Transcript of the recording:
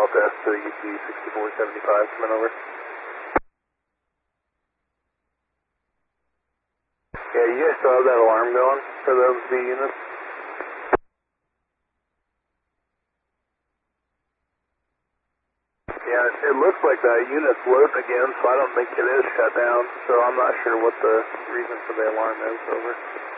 Delta S to UP 6475, coming over. Yeah, you guys still have that alarm going for those B units? Yeah, it looks like that unit's loading again, so I don't think it is shut down, so I'm not sure what the reason for the alarm is, over.